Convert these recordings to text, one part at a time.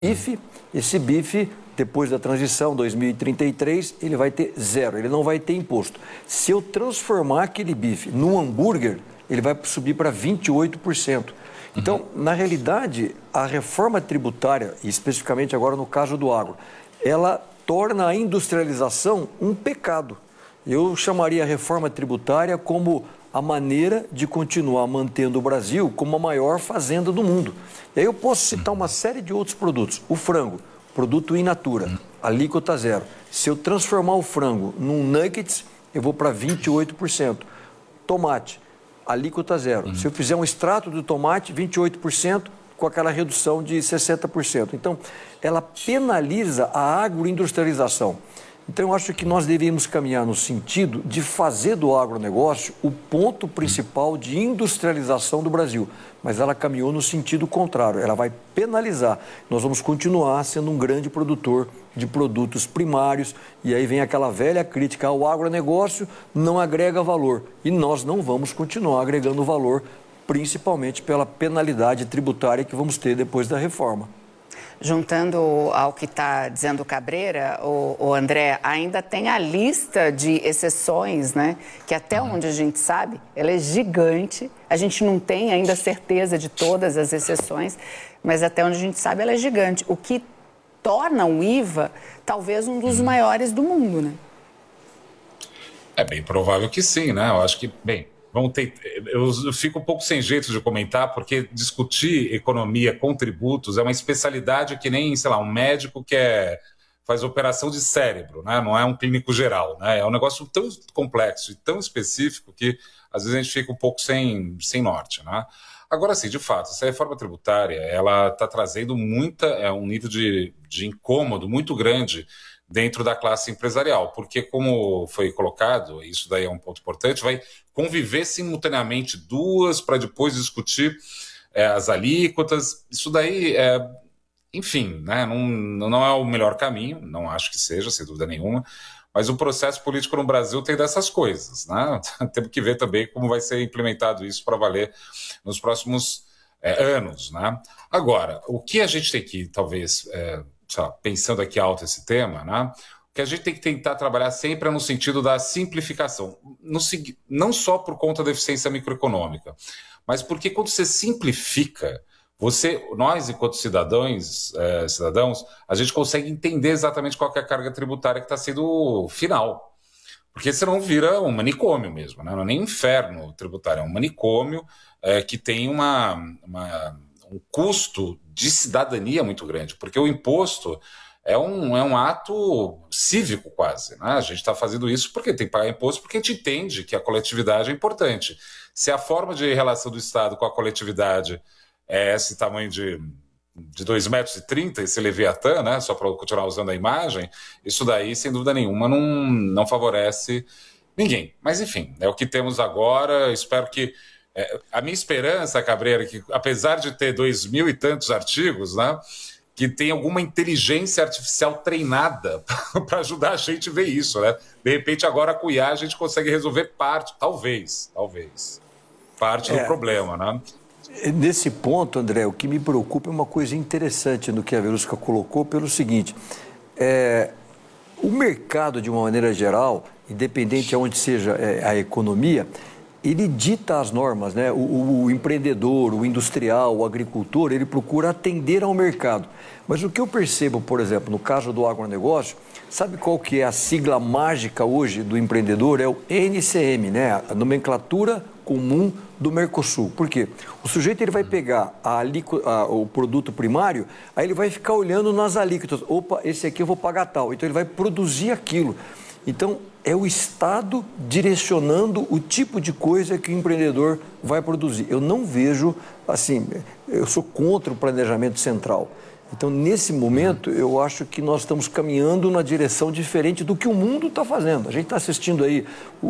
bife, esse bife, depois da transição, 2033, ele vai ter zero, ele não vai ter imposto. Se eu transformar aquele bife num hambúrguer, ele vai subir para 28%. Então, na realidade, a reforma tributária, e especificamente agora no caso do agro, ela torna a industrialização um pecado. Eu chamaria a reforma tributária como a maneira de continuar mantendo o Brasil como a maior fazenda do mundo. E aí eu posso citar uma série de outros produtos. O frango, produto in natura, alíquota zero. Se eu transformar o frango num nuggets, eu vou para 28%. Tomate, alíquota zero. Se eu fizer um extrato do tomate, 28%, com aquela redução de 60%. Então, ela penaliza a agroindustrialização. Então, eu acho que nós deveríamos caminhar no sentido de fazer do agronegócio o ponto principal de industrialização do Brasil. Mas ela caminhou no sentido contrário, ela vai penalizar. Nós vamos continuar sendo um grande produtor de produtos primários, e aí vem aquela velha crítica ao agronegócio, não agrega valor. E nós não vamos continuar agregando valor, principalmente pela penalidade tributária que vamos ter depois da reforma. Juntando ao que está dizendo o Cabreira, o André, ainda tem a lista de exceções, né? Que até onde a gente sabe, ela é gigante. A gente não tem ainda certeza de todas as exceções, mas até onde a gente sabe, ela é gigante. O que torna o IVA talvez um dos maiores do mundo, né? É bem provável que sim, né? Eu acho que, bem, eu fico um pouco sem jeito de comentar, porque discutir economia com tributos é uma especialidade que nem, sei lá, um médico que faz operação de cérebro, né? Não é um clínico geral, né? É um negócio tão complexo e tão específico que às vezes a gente fica um pouco sem norte, né? Agora, sim, de fato, essa reforma tributária, ela está trazendo um nível de incômodo muito grande dentro da classe empresarial, porque, como foi colocado, isso daí é um ponto importante, vai conviver simultaneamente duas para depois discutir as alíquotas. Isso daí, enfim, né, não é o melhor caminho, não acho que seja, sem dúvida nenhuma, mas o processo político no Brasil tem dessas coisas, né? Temos que ver também como vai ser implementado isso para valer nos próximos anos, né? Agora, o que a gente tem que, talvez... pensando aqui alto esse tema, né? O que a gente tem que tentar trabalhar sempre é no sentido da simplificação, não só por conta da eficiência microeconômica, mas porque quando você simplifica, nós, enquanto cidadãos, a gente consegue entender exatamente qual que é a carga tributária que está sendo final. Porque senão vira um manicômio mesmo, né? Não é nem um inferno tributário, é um manicômio que tem um custo de cidadania muito grande, porque o imposto é um ato cívico quase, né? A gente está fazendo isso porque tem que pagar imposto, porque a gente entende que a coletividade é importante. Se a forma de relação do Estado com a coletividade é esse tamanho de 2,30 metros, esse Leviatã, né? Só para continuar usando a imagem, isso daí, sem dúvida nenhuma, não favorece ninguém. Mas, enfim, é o que temos agora. Espero que a minha esperança, Cabreira, é que apesar de ter 2.000 e tantos artigos, né, que tem alguma inteligência artificial treinada para ajudar a gente a ver isso, né? De repente, agora com o IA a gente consegue resolver talvez, parte do problema, né? Nesse ponto, André, o que me preocupa é uma coisa interessante no que a Verusca colocou, pelo seguinte, o mercado, de uma maneira geral, independente de onde seja a economia, ele dita as normas, né? O empreendedor, o industrial, o agricultor, ele procura atender ao mercado. Mas o que eu percebo, por exemplo, no caso do agronegócio, sabe qual que é a sigla mágica hoje do empreendedor? É o NCM, né? A nomenclatura comum do Mercosul. Por quê? O sujeito ele vai pegar o produto primário, aí ele vai ficar olhando nas alíquotas. Opa, esse aqui eu vou pagar tal. Então ele vai produzir aquilo. Então, é o Estado direcionando o tipo de coisa que o empreendedor vai produzir. Eu não vejo, assim, eu sou contra o planejamento central. Então, nesse momento, eu acho que nós estamos caminhando na direção diferente do que o mundo está fazendo. A gente está assistindo aí,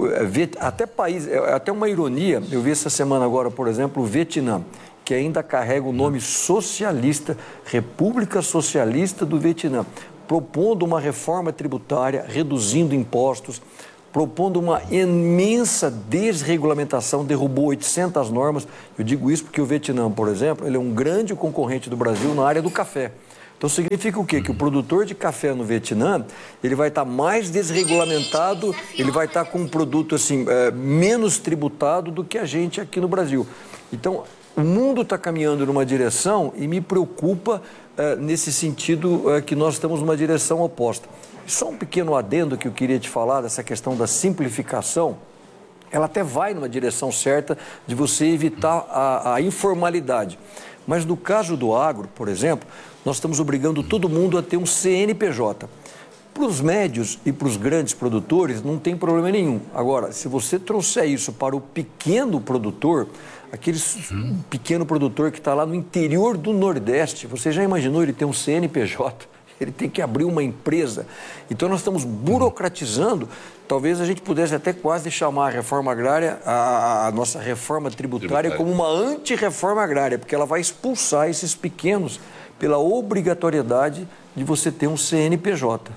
até uma ironia, eu vi essa semana agora, por exemplo, o Vietnã, que ainda carrega o nome socialista, República Socialista do Vietnã, propondo uma reforma tributária, reduzindo impostos, propondo uma imensa desregulamentação, derrubou 800 normas. Eu digo isso porque o Vietnã, por exemplo, ele é um grande concorrente do Brasil na área do café. Então significa o quê? Que o produtor de café no Vietnã, ele vai estar mais desregulamentado, ele vai estar com um produto assim, menos tributado do que a gente aqui no Brasil. Então, o mundo está caminhando numa direção e me preocupa nesse sentido que nós estamos numa direção oposta. Só um pequeno adendo que eu queria te falar dessa questão da simplificação. Ela até vai numa direção certa de você evitar a informalidade. Mas no caso do agro, por exemplo, nós estamos obrigando todo mundo a ter um CNPJ. Para os médios e para os grandes produtores não tem problema nenhum. Agora, se você trouxer isso para o pequeno produtor, aquele pequeno produtor que está lá no interior do Nordeste, você já imaginou ele ter um CNPJ? Ele tem que abrir uma empresa. Então, nós estamos burocratizando. Talvez a gente pudesse até quase chamar a reforma agrária, a nossa reforma tributária, como uma anti-reforma agrária, porque ela vai expulsar esses pequenos pela obrigatoriedade de você ter um CNPJ.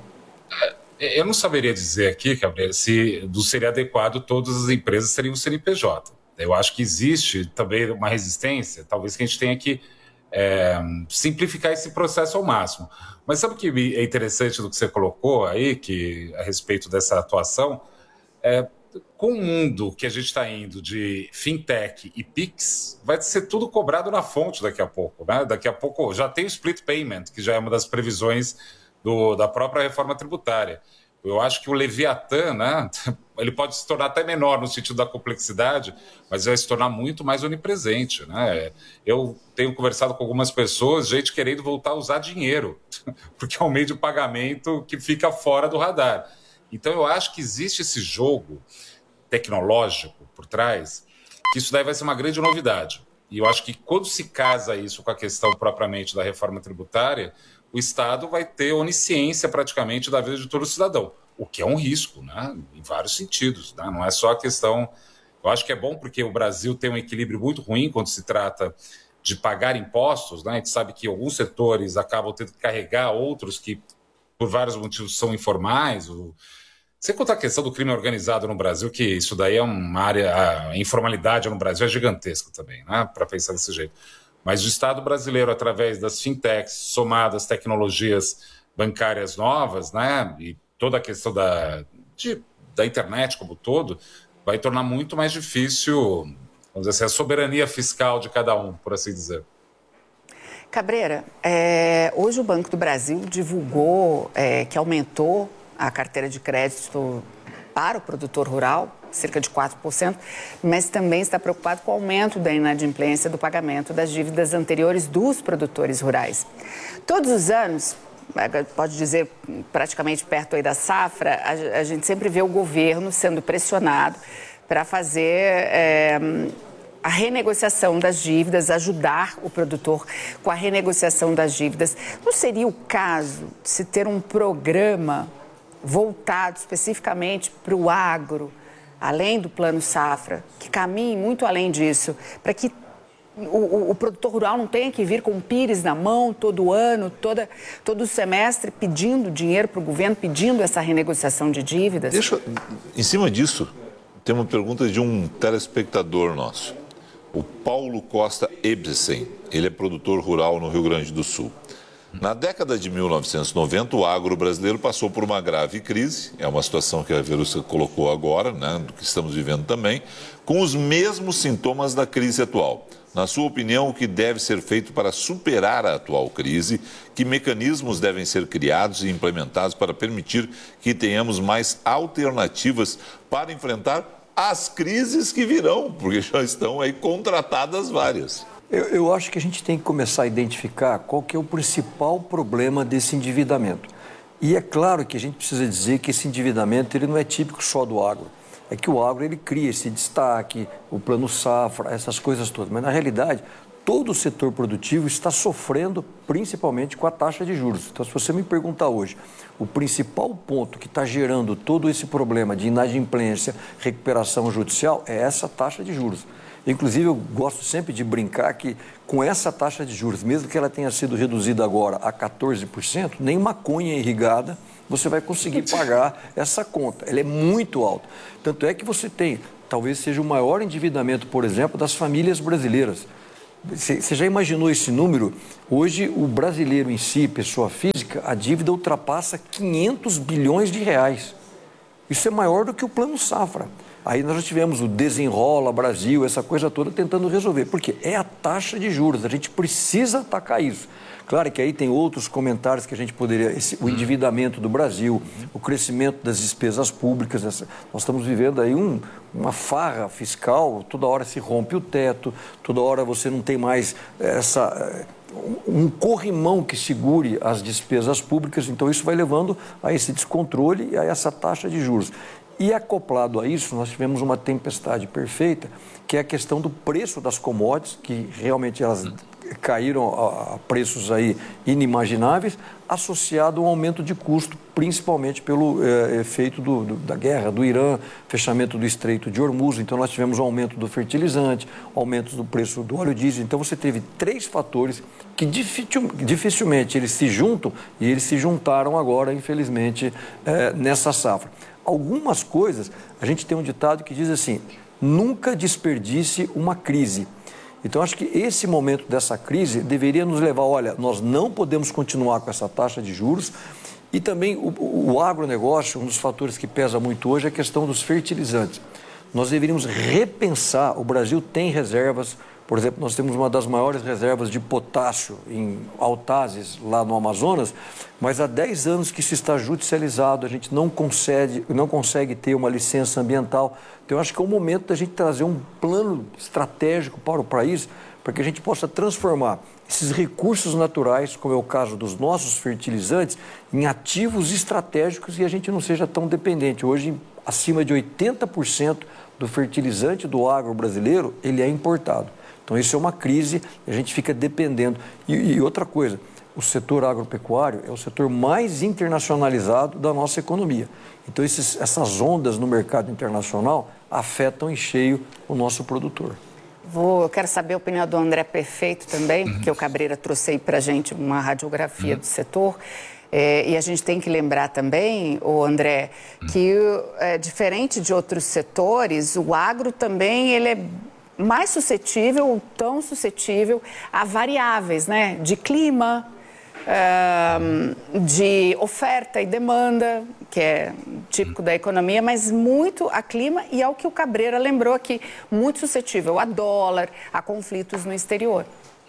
Eu não saberia dizer aqui, Gabriel, se seria adequado todas as empresas teriam um CNPJ. Eu acho que existe também uma resistência, talvez que a gente tenha que simplificar esse processo ao máximo. Mas sabe o que é interessante do que você colocou aí, a respeito dessa atuação? Com o mundo que a gente está indo de fintech e PIX, vai ser tudo cobrado na fonte daqui a pouco, né? Daqui a pouco já tem o split payment, que já é uma das previsões da própria reforma tributária. Eu acho que o Leviatã, né, ele pode se tornar até menor no sentido da complexidade, mas vai se tornar muito mais onipresente, né? Eu tenho conversado com algumas pessoas, gente querendo voltar a usar dinheiro, porque é um meio de pagamento que fica fora do radar. Então eu acho que existe esse jogo tecnológico por trás, que isso daí vai ser uma grande novidade. E eu acho que quando se casa isso com a questão propriamente da reforma tributária, o Estado vai ter onisciência praticamente da vida de todo cidadão, o que é um risco, né? Em vários sentidos, né? Não é só a questão... Eu acho que é bom porque o Brasil tem um equilíbrio muito ruim quando se trata de pagar impostos, né? A gente sabe que alguns setores acabam tendo que carregar outros que, por vários motivos, são informais. Sem contar a questão do crime organizado no Brasil, que isso daí é uma área... A informalidade no Brasil é gigantesca também, né? Para pensar desse jeito. Mas o Estado brasileiro, através das fintechs, somadas tecnologias bancárias novas, né, e toda a questão da internet como um todo, vai tornar muito mais difícil, vamos dizer assim, a soberania fiscal de cada um, por assim dizer. Cabreira, hoje o Banco do Brasil divulgou que aumentou a carteira de crédito para o produtor rural, cerca de 4%, mas também está preocupado com o aumento da inadimplência do pagamento das dívidas anteriores dos produtores rurais. Todos os anos, pode dizer praticamente perto aí da safra, a gente sempre vê o governo sendo pressionado para fazer a renegociação das dívidas, ajudar o produtor com a renegociação das dívidas. Não seria o caso de se ter um programa voltado especificamente para o agro, além do Plano Safra, que caminhe muito além disso, para que o produtor rural não tenha que vir com o pires na mão todo ano, todo semestre, pedindo dinheiro para o governo, pedindo essa renegociação de dívidas? Em cima disso, tem uma pergunta de um telespectador nosso, o Paulo Costa Ebsen. Ele é produtor rural no Rio Grande do Sul. Na década de 1990, o agro brasileiro passou por uma grave crise, é uma situação que a Verusca colocou agora, né, do que estamos vivendo também, com os mesmos sintomas da crise atual. Na sua opinião, o que deve ser feito para superar a atual crise? Que mecanismos devem ser criados e implementados para permitir que tenhamos mais alternativas para enfrentar as crises que virão, porque já estão aí contratadas várias? Eu acho que a gente tem que começar a identificar qual que é o principal problema desse endividamento. E é claro que a gente precisa dizer que esse endividamento ele não é típico só do agro. É que o agro ele cria esse destaque, o Plano Safra, essas coisas todas. Mas, na realidade, todo o setor produtivo está sofrendo principalmente com a taxa de juros. Então, se você me perguntar hoje, o principal ponto que está gerando todo esse problema de inadimplência, recuperação judicial, é essa taxa de juros. Inclusive, eu gosto sempre de brincar que com essa taxa de juros, mesmo que ela tenha sido reduzida agora a 14%, nem maconha irrigada você vai conseguir pagar essa conta. Ela é muito alta. Tanto é que você tem, talvez seja o maior endividamento, por exemplo, das famílias brasileiras. Você já imaginou esse número? Hoje, o brasileiro em si, pessoa física, a dívida ultrapassa 500 bilhões de reais. Isso é maior do que o Plano Safra. Aí nós já tivemos o Desenrola Brasil, essa coisa toda tentando resolver. Por quê? É a taxa de juros, a gente precisa atacar isso. Claro que aí tem outros comentários que a gente poderia... o endividamento do Brasil, o crescimento das despesas públicas. Nós estamos vivendo aí uma farra fiscal, toda hora se rompe o teto, toda hora você não tem mais um corrimão que segure as despesas públicas. Então isso vai levando a esse descontrole e a essa taxa de juros. E acoplado a isso, nós tivemos uma tempestade perfeita, que é a questão do preço das commodities, que realmente elas caíram a preços aí inimagináveis, associado a um aumento de custo, principalmente pelo efeito da guerra do Irã, fechamento do Estreito de Hormuz. Então nós tivemos um aumento do fertilizante, aumento do preço do óleo diesel. Então você teve 3 fatores que dificilmente eles se juntam, e eles se juntaram agora, infelizmente, nessa safra. Algumas coisas, a gente tem um ditado que diz assim: nunca desperdice uma crise. Então, acho que esse momento dessa crise deveria nos levar, olha, nós não podemos continuar com essa taxa de juros. E também o agronegócio, um dos fatores que pesa muito hoje é a questão dos fertilizantes. Nós deveríamos repensar, o Brasil tem reservas, por exemplo, nós temos uma das maiores reservas de potássio em Altazes, lá no Amazonas, mas há 10 anos que isso está judicializado, a gente não consegue ter uma licença ambiental. Então, eu acho que é o momento da gente trazer um plano estratégico para o país, para que a gente possa transformar esses recursos naturais, como é o caso dos nossos fertilizantes, em ativos estratégicos e a gente não seja tão dependente. Hoje, acima de 80% do fertilizante do agro brasileiro, ele é importado. Então, isso é uma crise e a gente fica dependendo. E outra coisa, o setor agropecuário é o setor mais internacionalizado da nossa economia. Então, essas ondas no mercado internacional afetam em cheio o nosso produtor. Eu quero saber a opinião do André Perfeito também, porque o Cabreira trouxe aí para a gente uma radiografia do setor. E a gente tem que lembrar também, André, que diferente de outros setores, o agro também ele é mais suscetível, ou tão suscetível, a variáveis, né? De clima, de oferta e demanda, que é típico da economia, mas muito a clima e ao que o Cabreira lembrou aqui, muito suscetível a dólar, a conflitos no exterior.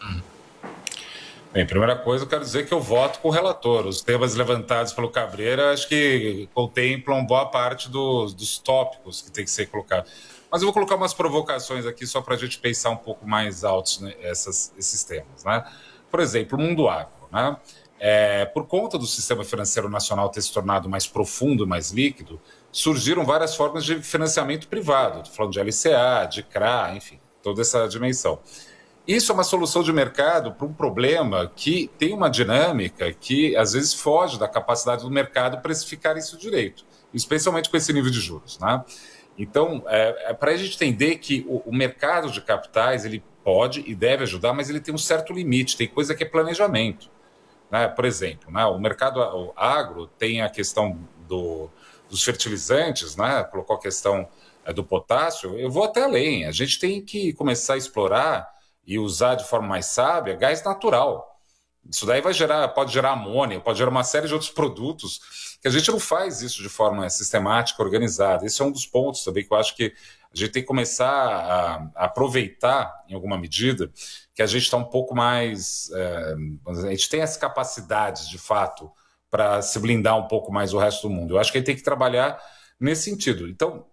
Bem, primeira coisa, eu quero dizer que eu voto com o relator. Os temas levantados pelo Cabreira, acho que contemplam boa parte dos tópicos que tem que ser colocados. Mas eu vou colocar umas provocações aqui só para a gente pensar um pouco mais altos, né, esses temas, né? Por exemplo, o mundo agro, né? Por conta do sistema financeiro nacional ter se tornado mais profundo, mais líquido, surgiram várias formas de financiamento privado. Estou falando de LCA, de CRA, enfim, toda essa dimensão. Isso é uma solução de mercado para um problema que tem uma dinâmica que, às vezes, foge da capacidade do mercado precificar isso direito, especialmente com esse nível de juros, né? Então, para a gente entender que o mercado de capitais ele pode e deve ajudar, mas ele tem um certo limite, tem coisa que é planejamento. Né? Por exemplo, né, o mercado agro tem a questão dos fertilizantes, né? Colocou a questão do potássio. Eu vou até além, a gente tem que começar a explorar e usar de forma mais sábia gás natural. Isso daí pode gerar amônia, pode gerar uma série de outros produtos que a gente não faz isso de forma sistemática, organizada. Esse é um dos pontos também que eu acho que a gente tem que começar a aproveitar, em alguma medida, que a gente está um pouco mais... a gente tem as capacidades, de fato, para se blindar um pouco mais o resto do mundo. Eu acho que a gente tem que trabalhar nesse sentido. Então,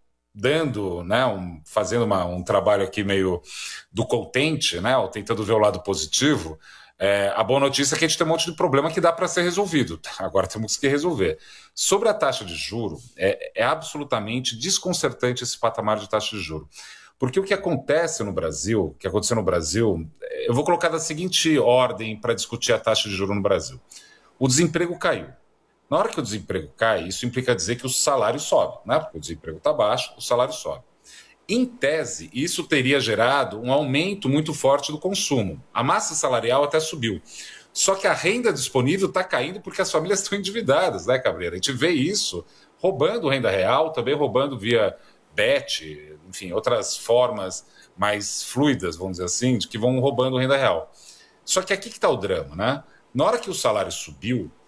fazendo um trabalho aqui meio do contente, né, ou tentando ver o lado positivo, a boa notícia é que a gente tem um monte de problema que dá para ser resolvido. Agora temos que resolver. Sobre a taxa de juro, é absolutamente desconcertante esse patamar de taxa de juro. Porque o que aconteceu no Brasil, eu vou colocar da seguinte ordem para discutir a taxa de juro no Brasil. O desemprego caiu. Na hora que o desemprego cai, isso implica dizer que o salário sobe, né? Porque o desemprego está baixo, o salário sobe. Em tese, isso teria gerado um aumento muito forte do consumo. A massa salarial até subiu. Só que a renda disponível está caindo porque as famílias estão endividadas, né, Cabreira? A gente vê isso roubando renda real, também roubando via Bet, enfim, outras formas mais fluidas, vamos dizer assim, de que vão roubando renda real. Só que aqui que está o drama, né? Na hora que o salário subiu,